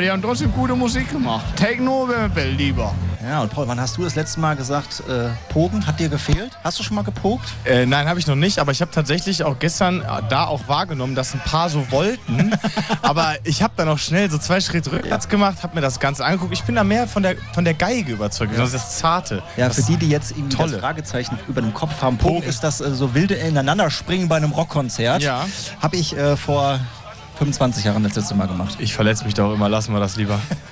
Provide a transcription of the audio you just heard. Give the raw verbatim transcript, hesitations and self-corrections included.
die haben trotzdem gute Musik gemacht. Techno wäre mir lieber. Ja, und Paul, wann hast du das letzte Mal gesagt, äh, Pogen hat dir gefehlt? Hast du schon mal gepogt? Äh, nein, habe ich noch nicht, aber ich habe tatsächlich auch gestern äh, da auch wahrgenommen, dass ein paar so wollten. Aber ich habe dann auch schnell so zwei Schritte rückwärts ja. gemacht, habe mir das Ganze angeguckt. Ich bin da mehr von der, von der Geige überzeugt, ja. das ist das Zarte. Ja, das für die, die jetzt irgendwie tolle. das Fragezeichen über dem Kopf haben, Pogen, Pogen. ist das äh, so wilde Ineinanderspringen bei einem Rockkonzert. Ja. Habe ich äh, vor fünfundzwanzig Jahren das letzte Mal gemacht. Ich verletze mich doch immer, lassen wir das lieber.